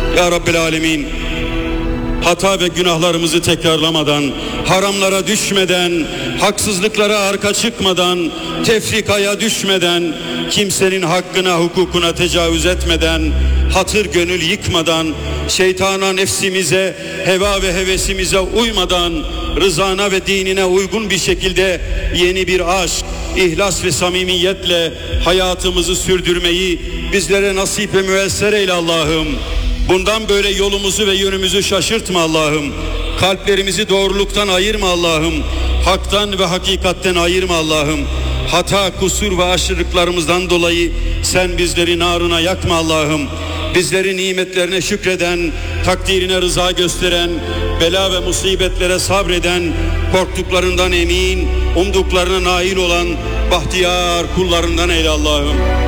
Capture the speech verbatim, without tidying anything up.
Ya Rabbel Alemin, hata ve günahlarımızı tekrarlamadan, haramlara düşmeden, haksızlıklara arka çıkmadan, tefrikaya düşmeden, kimsenin hakkına, hukukuna tecavüz etmeden, hatır gönül yıkmadan, şeytana, nefsimize, heva ve hevesimize uymadan, rızana ve dinine uygun bir şekilde yeni bir aşk, ihlas ve samimiyetle hayatımızı sürdürmeyi bizlere nasip ve müyesser eyle Allah'ım. Bundan böyle yolumuzu ve yönümüzü şaşırtma Allah'ım. Kalplerimizi doğruluktan ayırma Allah'ım. Haktan ve hakikatten ayırma Allah'ım. Hata, kusur ve aşırılıklarımızdan dolayı sen bizleri narına yakma Allah'ım. Bizleri nimetlerine şükreden, takdirine rıza gösteren, bela ve musibetlere sabreden, korktuklarından emin, umduklarına nail olan bahtiyar kullarından eyle Allah'ım.